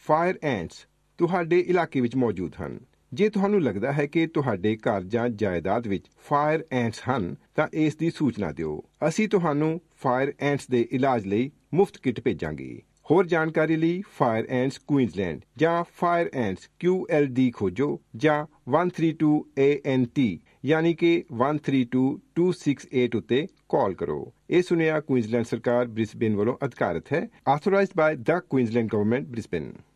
Fire ਐਂਟਸ ਤੁਹਾਡੇ ਇਲਾਕੇ ਵਿੱਚ ਮੌਜੂਦ ਹਨ। ਜੇ ਤੁਹਾਨੂੰ ਲੱਗਦਾ ਹੈ ਕਿ ਤੁਹਾਡੇ ਘਰ ਜਾਂ ਜਾਇਦਾਦ ਵਿੱਚ ਫਾਇਰ ਐਂਟਸ ਹਨ ਤਾਂ ਇਸ ਦੀ ਸੂਚਨਾ ਦਿਓ। ਅਸੀਂ ਤੁਹਾਨੂੰ ਫਾਇਰ ਐਂਟਸ ਦੇ ਇਲਾਜ ਲਈ ਮੁਫਤ ਕਿੱਟ ਭੇਜਾਂਗੇ। ਹੋਰ ਜਾਣਕਾਰੀ ਲਈ ਫਾਇਰ ਐਂਟਸ ਕੁਈਨਜ਼ਲੈਂਡ ਜਾਂ ਫਾਇਰ ਐਂਟਸ QLD ਖੋਜੋ ਜਾਂ 132 ANT ਯਾਨੀ ਕਿ 132268 ਉੱਤੇ ਕਾਲ ਕਰੋ। ਇਹ ਸੁਨੇਹਾ ਕੁਈਨਜ਼ਲੈਂਡ ਸਰਕਾਰ ਬ੍ਰਿਸਬੇਨ ਵੱਲੋਂ ਅਧਿਕਾਰਤ ਹੈ। ਆਥੋਰਾਈਜ਼ਡ ਬਾय ਦ ਕੁਈਨਜ਼ਲੈਂਡ ਗਵਰਨਮੈਂਟ ਬ੍ਰਿਸਬੇਨ।